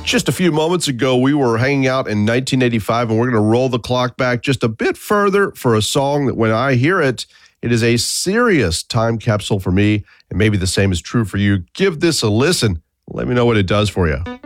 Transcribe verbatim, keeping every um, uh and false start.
Just a few moments ago, we were hanging out in nineteen eighty-five, and we're going to roll the clock back just a bit further for a song that when I hear it, it is a serious time capsule for me, and maybe the same is true for you. Give this a listen. Let me know what it does for you.